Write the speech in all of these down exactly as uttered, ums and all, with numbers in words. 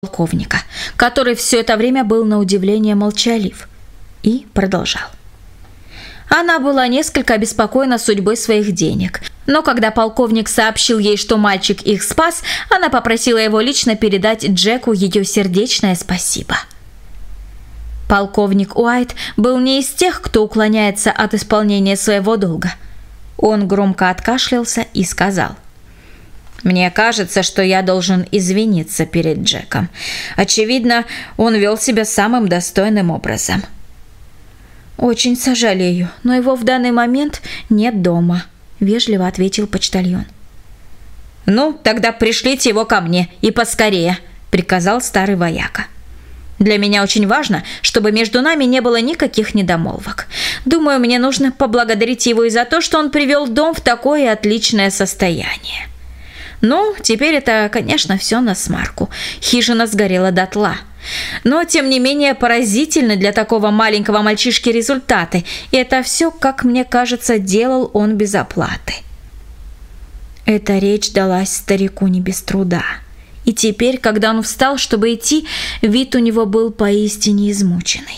полковника, который все это время был на удивление молчалив, и продолжал. Она была несколько обеспокоена судьбой своих денег, но когда полковник сообщил ей, что мальчик их спас, она попросила его лично передать Джеку ее сердечное спасибо. Полковник Уайт был не из тех, кто уклоняется от исполнения своего долга. Он громко откашлялся и сказал: «Мне кажется, что я должен извиниться перед Джеком. Очевидно, он вел себя самым достойным образом». «Очень сожалею, но его в данный момент нет дома», – вежливо ответил почтальон. «Ну, тогда пришлите его ко мне, и поскорее», – приказал старый вояка. «Для меня очень важно, чтобы между нами не было никаких недомолвок. Думаю, мне нужно поблагодарить его и за то, что он привел дом в такое отличное состояние. Ну, теперь это, конечно, все насмарку. Хижина сгорела дотла. Но, тем не менее, поразительны для такого маленького мальчишки результаты. И это все, как мне кажется, делал он без оплаты». Эта речь далась старику не без труда. И теперь, когда он встал, чтобы идти, вид у него был поистине измученный.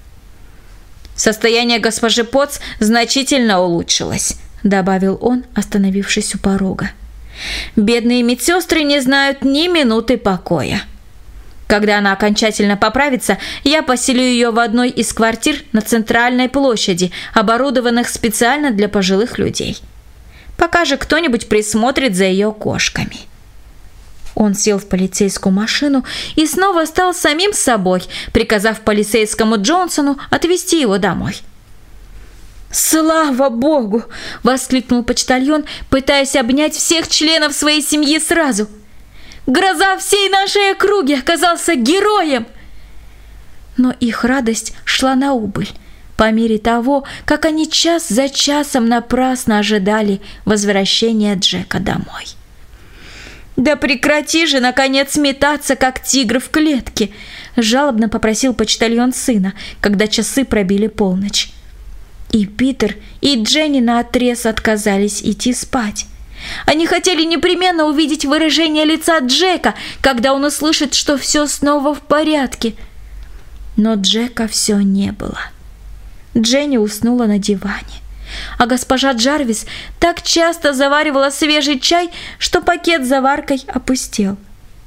«Состояние госпожи Потц значительно улучшилось», – добавил он, остановившись у порога. «Бедные медсестры не знают ни минуты покоя. Когда она окончательно поправится, я поселю ее в одной из квартир на центральной площади, оборудованных специально для пожилых людей. Пока же кто-нибудь присмотрит за ее кошками». Он сел в полицейскую машину и снова стал самим собой, приказав полицейскому Джонсону отвезти его домой. «Слава Богу!» – воскликнул почтальон, пытаясь обнять всех членов своей семьи сразу. «Гроза всей нашей округи оказался героем!» Но их радость шла на убыль по мере того, как они час за часом напрасно ожидали возвращения Джека домой. «Да прекрати же, наконец, метаться, как тигр в клетке!» – жалобно попросил почтальон сына, когда часы пробили полночь. И Питер, и Дженни наотрез отказались идти спать. Они хотели непременно увидеть выражение лица Джека, когда он услышит, что все снова в порядке. Но Джека все не было. Дженни уснула на диване, а госпожа Джарвис так часто заваривала свежий чай, что пакет с заваркой опустел.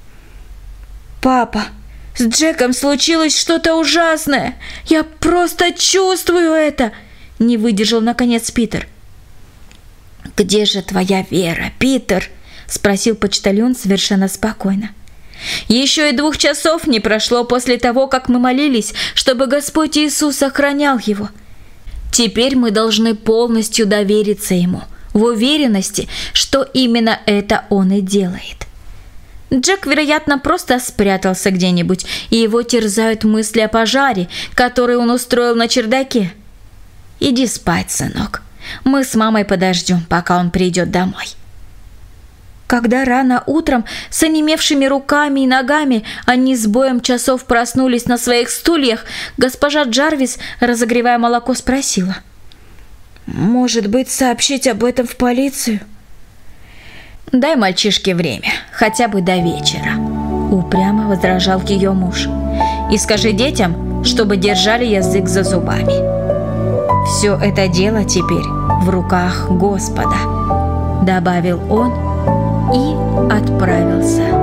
«Папа, с Джеком случилось что-то ужасное! Я просто чувствую это!» – не выдержал наконец Питер. «Где же твоя вера, Питер?» – спросил почтальон совершенно спокойно. «Еще и двух часов не прошло после того, как мы молились, чтобы Господь Иисус охранял его. Теперь мы должны полностью довериться Ему, в уверенности, что именно это Он и делает. Джек, вероятно, просто спрятался где-нибудь, и его терзают мысли о пожаре, который он устроил на чердаке. Иди спать, сынок. Мы с мамой подождем, пока он придет домой». Когда рано утром с онемевшими руками и ногами они с боем часов проснулись на своих стульях, госпожа Джарвис, разогревая молоко, спросила: «Может быть, сообщить об этом в полицию?» «Дай мальчишке время, хотя бы до вечера», – упрямо возражал ее муж. «И скажи детям, чтобы держали язык за зубами. Все это дело теперь в руках Господа», – добавил он и отправился